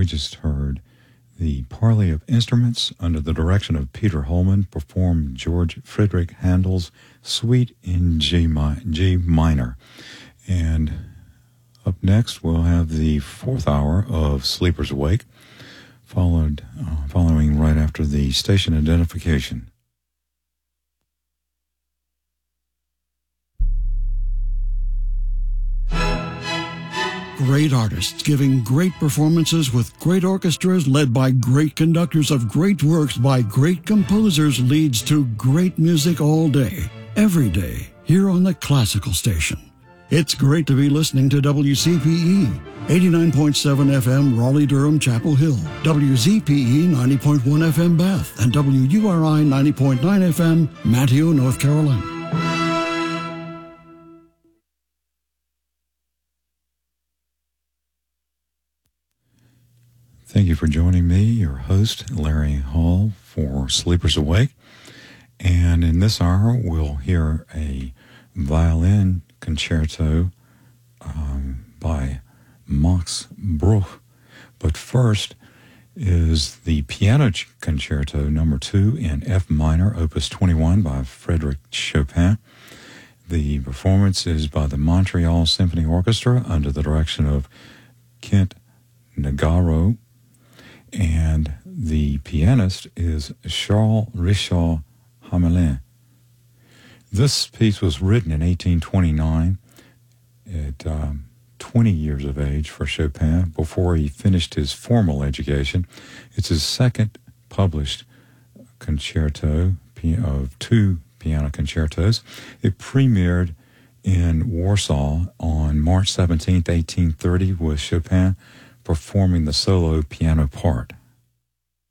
we just heard the Parley of Instruments under the direction of Peter Holman perform George Friedrich Handel's Suite in G minor. And up next, we'll have the fourth hour of Sleepers Awake, following right after the station identification. Great artists giving great performances with great orchestras led by great conductors of great works by great composers leads to great music all day, every day, here on the Classical Station. It's great to be listening to WCPE, 89.7 FM Raleigh-Durham Chapel Hill, WZPE 90.1 FM Bath, and WURI 90.9 FM Manteo, North Carolina. Thank you for joining me, your host, Larry Hall, for Sleepers Awake. And in this hour, we'll hear a violin concerto by Max Bruch. But first is the piano concerto number 2 in F minor, opus 21 by Frédéric Chopin. The performance is by the Montreal Symphony Orchestra under the direction of Kent Nagaro. And the pianist is Charles Richard Hamelin. This piece was written in 1829 at 20 years of age for Chopin before he finished his formal education. It's his second published concerto of 2 piano concertos. It premiered in Warsaw on March 17, 1830, with Chopin performing the solo piano part.